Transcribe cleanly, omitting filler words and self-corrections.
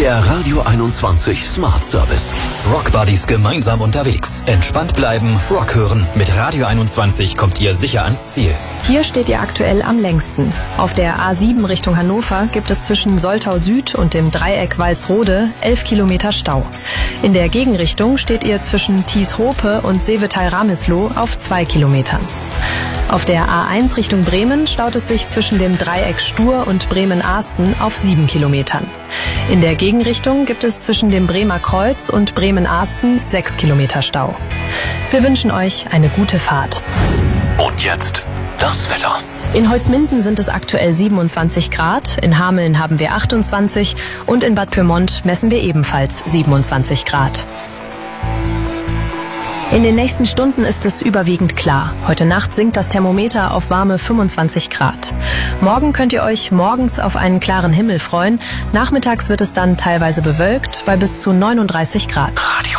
Der Radio 21 Smart Service. Rock Buddies gemeinsam unterwegs. Entspannt bleiben, Rock hören. Mit Radio 21 kommt ihr sicher ans Ziel. Hier steht ihr aktuell am längsten. Auf der A7 Richtung Hannover gibt es zwischen Soltau Süd und dem Dreieck Walsrode 11 Kilometer Stau. In der Gegenrichtung steht ihr zwischen Thies-Hope und Seevetal-Ramesloh auf 2 Kilometern. Auf der A1 Richtung Bremen staut es sich zwischen dem Dreieck Stur und Bremen-Ahsten auf 7 Kilometern. In der Gegenrichtung gibt es zwischen dem Bremer Kreuz und Bremen-Ahsten 6 Kilometer Stau. Wir wünschen euch eine gute Fahrt. Und jetzt das Wetter. In Holzminden sind es aktuell 27 Grad, in Hameln haben wir 28 und in Bad Pyrmont messen wir ebenfalls 27 Grad. In den nächsten Stunden ist es überwiegend klar. Heute Nacht sinkt das Thermometer auf warme 25 Grad. Morgen könnt ihr euch morgens auf einen klaren Himmel freuen. Nachmittags wird es dann teilweise bewölkt bei bis zu 39 Grad. Radio